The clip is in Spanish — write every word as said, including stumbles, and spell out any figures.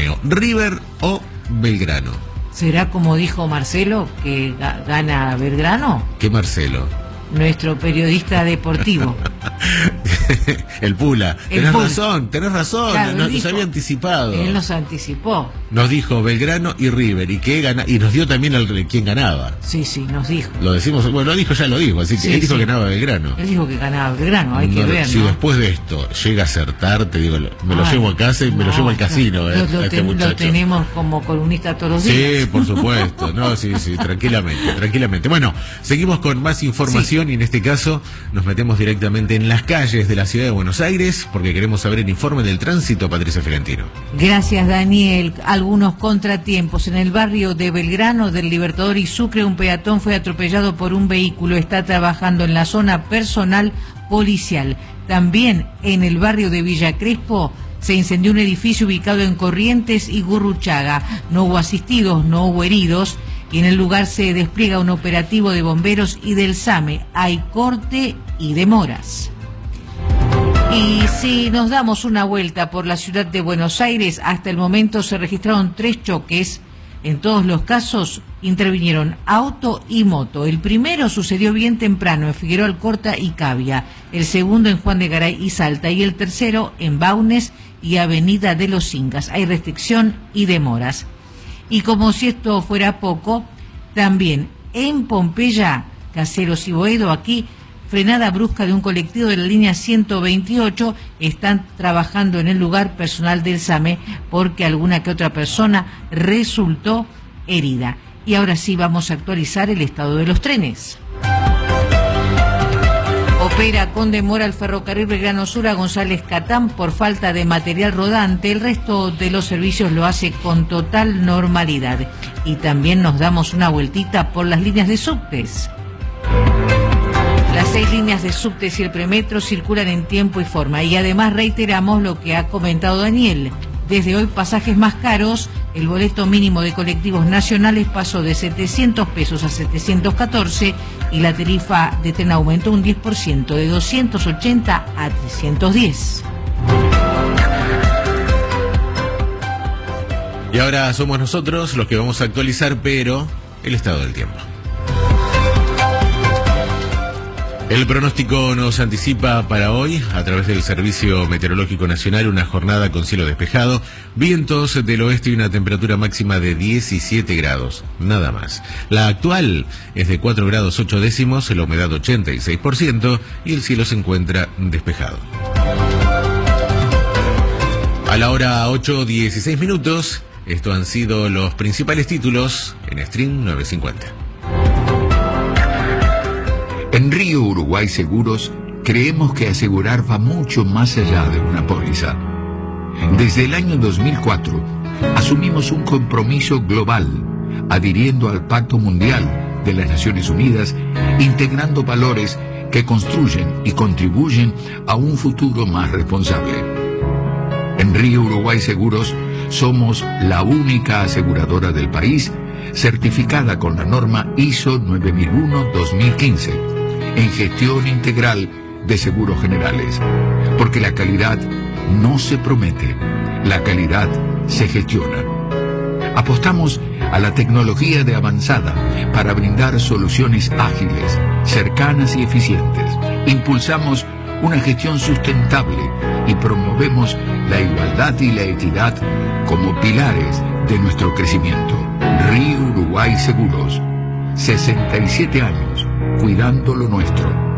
torneo, River o Belgrano. ¿Será como dijo Marcelo, que ga gana Belgrano? ¿Qué Marcelo? Nuestro periodista deportivo. El Pula. El tenés Pula. razón, tenés razón. Claro, nos, dijo, nos había anticipado. Él nos anticipó. Nos dijo Belgrano y River. Y que gana, y nos dio también el, quién ganaba. Sí, sí, nos dijo. Lo decimos, bueno, lo dijo, ya lo dijo. Así que Sí, él dijo sí. que ganaba Belgrano. Él dijo que ganaba Belgrano, hay No, que ver, si ¿no? después de esto llega a acertar, te digo, me lo Ay, llevo a casa y me lo no, llevo al casino. Lo, eh, lo a este ten- muchacho. lo tenemos como columnista todos los días. Sí, por supuesto. No, sí, sí, tranquilamente, tranquilamente. Bueno, seguimos con más información Sí. y en este caso nos metemos directamente en las calles de la ciudad de Buenos Aires porque queremos saber el informe del tránsito, Patricia Fiorentino. Gracias, Daniel. Algunos contratiempos. En el barrio de Belgrano, del Libertador y Sucre, un peatón fue atropellado por un vehículo. Está trabajando en la zona personal policial. También en el barrio de Villa Crespo se incendió un edificio ubicado en Corrientes y Gurruchaga. No hubo asistidos, no hubo heridos. Y en el lugar se despliega un operativo de bomberos y del SAME. Hay corte y demoras. Y si nos damos una vuelta por la ciudad de Buenos Aires, hasta el momento se registraron tres choques. En todos los casos intervinieron auto y moto. El primero sucedió bien temprano en Figueroa Alcorta y Cavia, el segundo en Juan de Garay y Salta y el tercero en Baunes y Avenida de los Incas. Hay restricción y demoras. Y como si esto fuera poco, también en Pompeya, Caseros y Boedo, aquí frenada brusca de un colectivo de la línea ciento veintiocho, están trabajando en el lugar personal del SAME porque alguna que otra persona resultó herida. Y ahora sí vamos a actualizar el estado de los trenes. Opera con demora el ferrocarril Belgrano Sur a González Catán por falta de material rodante. El resto de los servicios lo hace con total normalidad. Y también nos damos una vueltita por las líneas de subtes. Las seis líneas de subtes y el premetro circulan en tiempo y forma. Y además reiteramos lo que ha comentado Daniel. Desde hoy pasajes más caros, el boleto mínimo de colectivos nacionales pasó de setecientos pesos a setecientos catorce y la tarifa de tren aumentó un diez por ciento, de doscientos ochenta a trescientos diez. Y ahora somos nosotros los que vamos a actualizar, pero el estado del tiempo. El pronóstico nos anticipa para hoy, a través del Servicio Meteorológico Nacional, una jornada con cielo despejado, vientos del oeste y una temperatura máxima de diecisiete grados, nada más. La actual es de cuatro grados ocho décimos, la humedad ochenta y seis por ciento y el cielo se encuentra despejado. A la hora ocho dieciséis minutos, estos han sido los principales títulos en Stream novecientos cincuenta. En Río Uruguay Seguros creemos que asegurar va mucho más allá de una póliza. Desde el año dos mil cuatro asumimos un compromiso global, adhiriendo al Pacto Mundial de las Naciones Unidas, integrando valores que construyen y contribuyen a un futuro más responsable. En Río Uruguay Seguros somos la única aseguradora del país certificada con la norma I S O nueve mil uno dos mil quince en gestión integral de seguros generales, porque la calidad no se promete, la calidad se gestiona. Apostamos a la tecnología de avanzada para brindar soluciones ágiles, cercanas y eficientes. Impulsamos una gestión sustentable y promovemos la igualdad y la equidad como pilares de nuestro crecimiento. Río Uruguay Seguros, sesenta y siete años, cuidando lo nuestro.